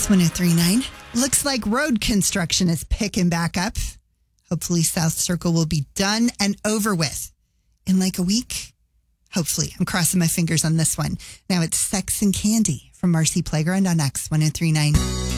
X 1039. Looks like road construction is picking back up. Hopefully, South Circle will be done and over with in like a week. Hopefully. I'm crossing my fingers on this one. Now it's Sex and Candy from Marcy Playground on X 1039.